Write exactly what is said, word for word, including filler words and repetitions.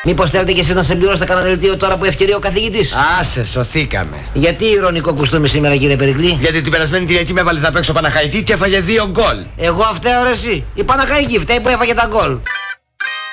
Μήπως θέλετε και εσείς να συμπληρώσετε κανένα δελτίο τώρα που ευκαιρία ο καθηγητής? Άσε, σωθήκαμε. Γιατί ηρωνικό κουστούμι σήμερα, κύριε Περικλή? Γιατί την περασμένη Κυριακή με έβαλες να παίξω Παναχαϊκή και έφαγε δύο γκολ. Εγώ φταίω ρε εσύ? Η Παναχαϊκή φταίει που έφαγε τα γκολ.